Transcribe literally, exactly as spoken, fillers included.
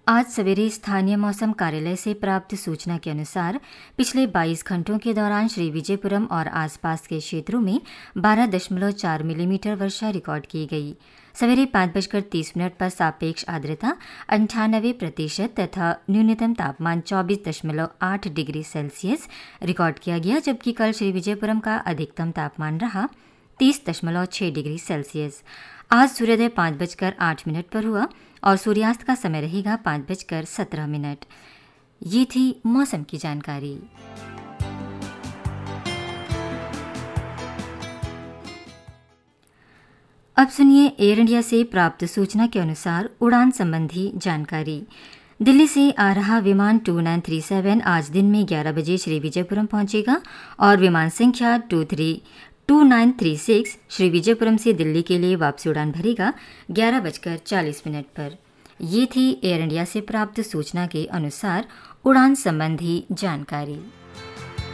आज सवेरे स्थानीय मौसम कार्यालय से प्राप्त सूचना के अनुसार पिछले बाईस घंटों के दौरान श्री विजयपुरम और आसपास के क्षेत्रों में बारह दशमलव चार मिलीमीटर वर्षा रिकॉर्ड की गई। सवेरे पाँच बजकर तीस मिनट पर सापेक्ष आर्द्रता अंठानबे प्रतिशत तथा न्यूनतम तापमान चौबीस दशमलव आठ डिग्री सेल्सियस रिकॉर्ड किया गया, जबकि कल श्री विजयपुरम का अधिकतम तापमान रहा तीस दशमलव छह डिग्री सेल्सियस। आज सूर्योदय पाँच बजकर आठ मिनट पर हुआ और सूर्यास्त का समय रहेगा पाँच बजकर सत्रह मिनट। ये थी मौसम की जानकारी। अब सुनिए एयर इंडिया से प्राप्त सूचना के अनुसार उड़ान संबंधी जानकारी। दिल्ली से आ रहा विमान दो नौ तीन सात आज दिन में ग्यारह बजे श्री विजयपुरम पहुंचेगा और विमान संख्या दो तीन to nine three six Shri Vijayapuram से दिल्ली के लिए वापसी उड़ान भरेगा ग्यारह बजकर चालीस मिनट पर। ये थी एयर इंडिया से प्राप्त सूचना के अनुसार उड़ान संबंधी जानकारी।